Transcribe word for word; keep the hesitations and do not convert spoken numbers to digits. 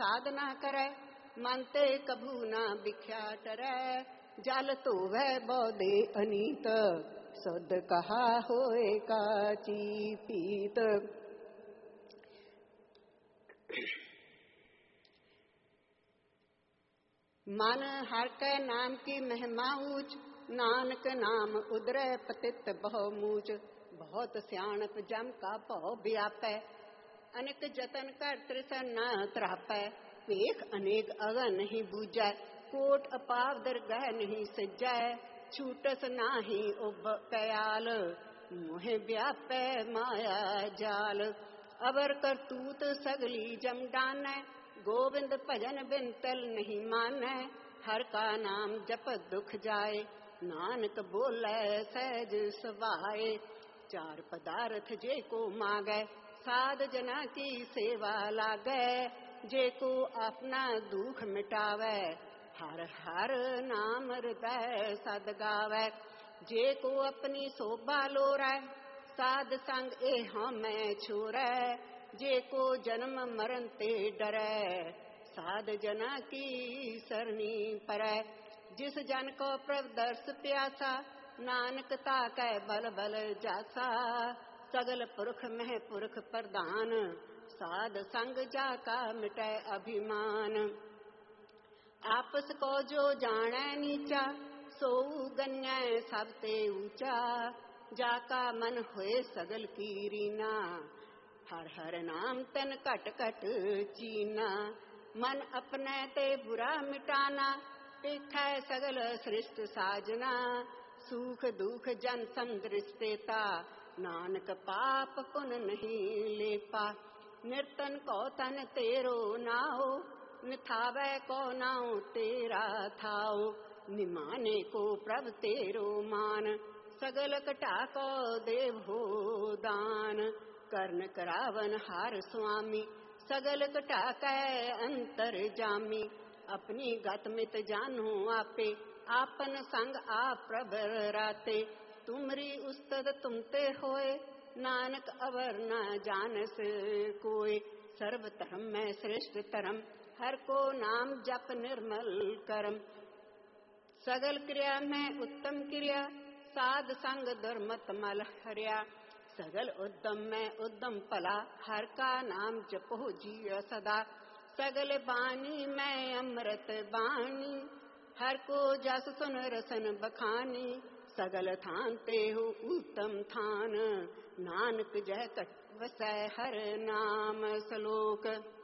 साधना करे, मन ते कभू ना बिख्या टरै। जल तो वह बौदे अनीत, शुद्ध कहा होए काची पीत। मन हर के नाम की महिमा ऊंच, नानक नाम उदरय पतित बहु मूच। बहुत सियाणप जम का भौ व्यापै, अनेक जतन कर त्रिसन न त्रापै। वेख अनेक अगन नहीं बूझै, कोट अपाव दरगह नहीं सजै। छूटस नाही उब कयाल, मोहे व्यापै माया जाल। अवर करतूत सगली जम डानै, गोविंद भजन बिन तल नहीं मानै। हर का नाम जप दुख जाए, नानक बोले सहज सवाए। चार पदार्थ जे को मांगै, साध जना की सेवा लागै। जे को अपना दुख मिटावै, हर हर नाम हृदय सद गावै। जे को अपनी शोभा लोरै, साध संग ए हमें छोरै। जे को जन्म मरण ते डरै, साध जना की सरनी परै। जिस जन को प्रभ दर्श प्यासा, नानक ताकै बल बल जासा। सगल पुरख मह पुरख प्रधान, साध संग जाका मिटै अभिमान। आपस को जो जानै नीचा, सोऊ गन्य सबते ऊंचा। जाका मन होए सगल की रीना, हर हर नाम तन कट कट चीना। मन अपने ते बुरा मिटाना, देखै सगल सृष्ट साजना। सुख दुख जन समदृष्टेता, नानक पाप पुन नहीं लेपा। निर्तन को तन तेरो नाओ, निथावै को नाओ तेरा थाओ। निमाने को प्रभ तेरो मान, सगल कटा को देव हो दान। कर्ण करावन हार स्वामी, सगल कटा कै अंतर जामी। अपनी गत मित जानो आपे, आपन संग आप प्रभ राते। तुमरी उस्तद तुमते होए, नानक अवर न जानस कोय। सर्व धर्म में श्रेष्ठ धर्म, हर को नाम जप निर्मल करम। सगल क्रिया में उत्तम क्रिया, साध संग दुर्मत मल हरिया। सगल उद्यम में उद्यम पला, हर का नाम जपो जिय सदा। सगल बानी में अमृत बानी, हर को जस सुन रसन बखानी। सगल थान ते हो उत्तम थान, नानक जह कट वसै हर नाम सलोक।